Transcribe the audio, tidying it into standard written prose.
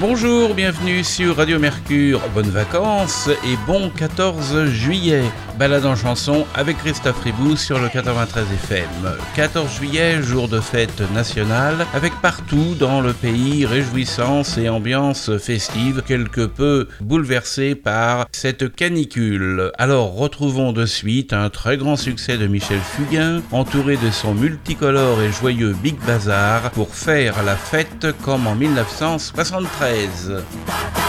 Bonjour, bienvenue sur Radio Mercure, bonnes vacances et bon 14 juillet. Balade en chanson avec Christophe Ribou sur le 93 FM. 14 juillet, jour de fête nationale, avec partout dans le pays réjouissance et ambiance festive, quelque peu bouleversée par cette canicule. Alors retrouvons de suite un très grand succès de Michel Fugain, entouré de son multicolore et joyeux Big Bazar, pour faire la fête comme en 1973.